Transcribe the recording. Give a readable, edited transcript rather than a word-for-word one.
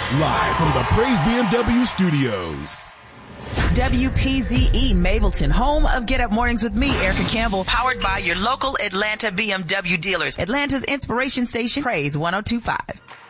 Live from the Praise BMW studios. WPZE Mableton, home of Get Up Mornings with me, Erica Campbell, powered by your local Atlanta BMW dealers. Atlanta's inspiration station, Praise 102.5.